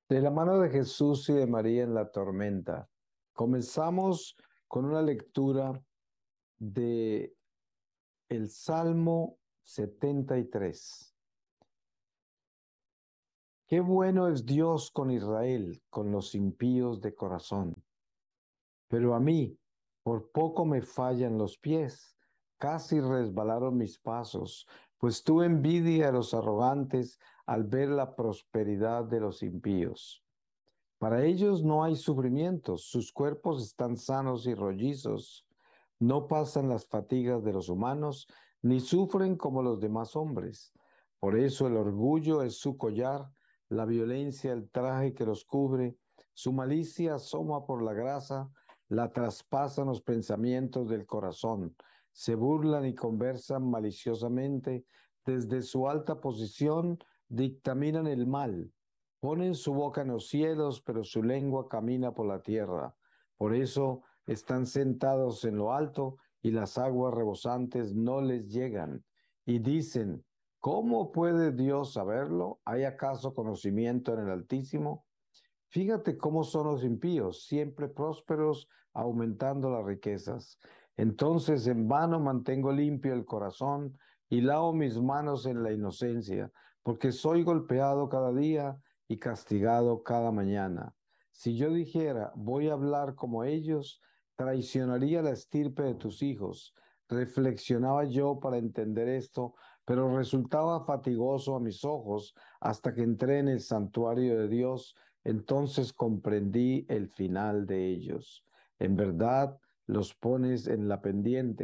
De la mano de Jesús y de María en la tormenta. Comenzamos con una lectura de el Salmo 73. Qué bueno es Dios con Israel, con los impíos de corazón. Pero a mí, por poco me fallan los pies, casi resbalaron mis pasos, pues tuve envidia a los arrogantes al ver la prosperidad de los impíos. Para ellos no hay sufrimientos, sus cuerpos están sanos y rollizos, no pasan las fatigas de los humanos, ni sufren como los demás hombres. Por eso el orgullo es su collar, la violencia el traje que los cubre, su malicia asoma por la grasa, la traspasan los pensamientos del corazón, se burlan y conversan maliciosamente, desde su alta posición dictaminan el mal. Ponen su boca en los cielos, pero su lengua camina por la tierra. Por eso están sentados en lo alto y las aguas rebosantes no les llegan. Y dicen, ¿cómo puede Dios saberlo? ¿Hay acaso conocimiento en el Altísimo? Fíjate cómo son los impíos, siempre prósperos, aumentando las riquezas. Entonces en vano mantengo limpio el corazón y lavo mis manos en la inocencia, porque soy golpeado cada día y castigado cada mañana. Si yo dijera, voy a hablar como ellos, traicionaría la estirpe de tus hijos. Reflexionaba yo para entender esto, pero resultaba fatigoso a mis ojos hasta que entré en el santuario de Dios. Entonces comprendí el final de ellos. En verdad, los pones en la pendiente.